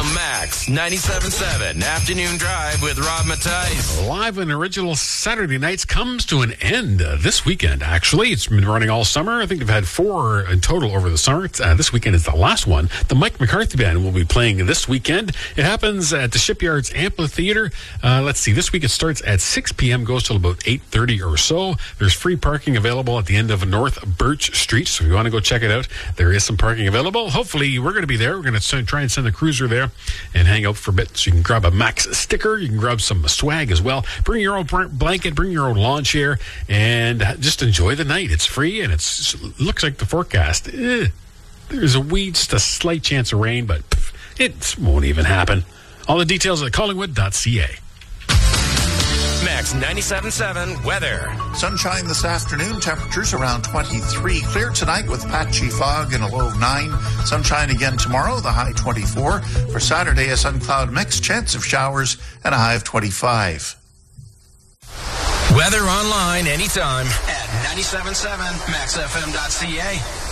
Max 97.7 Afternoon Drive with Rob Matthijs. Live and original Saturday nights comes to an end this weekend, actually. It's been running all summer. I think they've had 4 in total over the summer. This weekend is the last one. The Mike McCarthy Band will be playing this weekend. It happens at the Shipyards Amphitheater. Let's see, this week it starts at 6 p.m., goes till about 8:30 or so. There's free parking available at the end of North Birch Street, so if you want to go check it out, there is some parking available. Hopefully, we're going to be there. We're going to try and send a cruiser there and hang out for a bit. So you can grab a Max sticker. You can grab some swag as well. Bring your own blanket. Bring your own lawn chair. And just enjoy the night. It's free, and it looks like the forecast. There's just a slight chance of rain, but it won't even happen. All the details at Collingwood.ca. Max 97.7 weather. Sunshine this afternoon, temperatures around 23. Clear tonight with patchy fog and a low of 9. Sunshine again tomorrow, the high 24. For Saturday, a sun-cloud mix, chance of showers, and a high of 25. Weather online anytime at 97.7 maxfm.ca.